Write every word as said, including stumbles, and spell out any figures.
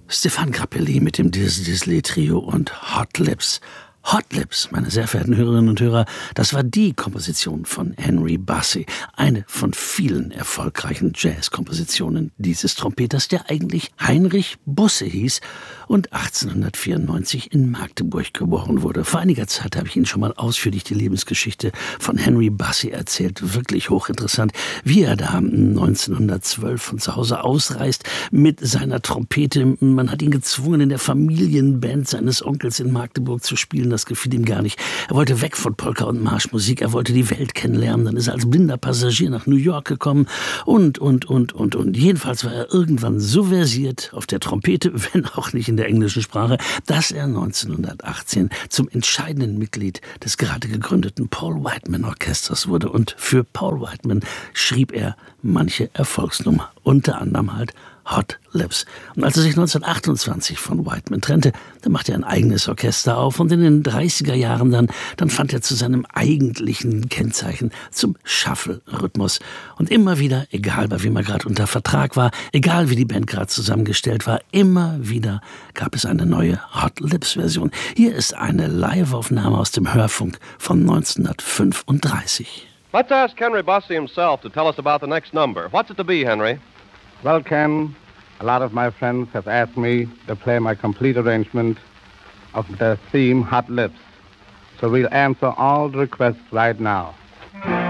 Stéphane Grappelli mit dem Dizzy Diddley Trio und Hot Lips. Hot Lips, meine sehr verehrten Hörerinnen und Hörer, das war die Komposition von Henry Bussey, eine von vielen erfolgreichen Jazz-Kompositionen dieses Trompeters, der eigentlich Heinrich Busse hieß und achtzehnhundertvierundneunzig in Magdeburg geboren wurde. Vor einiger Zeit habe ich Ihnen schon mal ausführlich die Lebensgeschichte von Henry Bussey erzählt. Wirklich hochinteressant, wie er da neunzehnhundertzwölf von zu Hause ausreist mit seiner Trompete. Man hat ihn gezwungen, in der Familienband seines Onkels in Magdeburg zu spielen. Das gefiel ihm gar nicht. Er wollte weg von Polka- und Marschmusik. Er wollte die Welt kennenlernen. Dann ist er als blinder Passagier nach New York gekommen und, und, und, und, und. Jedenfalls war er irgendwann so versiert auf der Trompete, wenn auch nicht in der englischen Sprache, dass er neunzehnhundertachtzehn zum entscheidenden Mitglied des gerade gegründeten Paul Whiteman Orchesters wurde. Und für Paul Whiteman schrieb er manche Erfolgsnummer. Unter anderem halt Hot Lips. Und als er sich neunzehnhundertachtundzwanzig von Whiteman trennte, dann machte er ein eigenes Orchester auf und in den dreißiger Jahren dann, dann fand er zu seinem eigentlichen Kennzeichen, zum Shuffle-Rhythmus. Und immer wieder, egal bei wem er gerade unter Vertrag war, egal wie die Band gerade zusammengestellt war, immer wieder gab es eine neue Hot Lips-Version. Hier ist eine Live-Aufnahme aus dem Hörfunk von neunzehnhundertfünfunddreißig. Let's ask Henry Bussey himself to tell us about the next number. What's it to be, Henry? Well, Ken, a lot of my friends have asked me to play my complete arrangement of the theme Hot Lips. So we'll answer all the requests right now.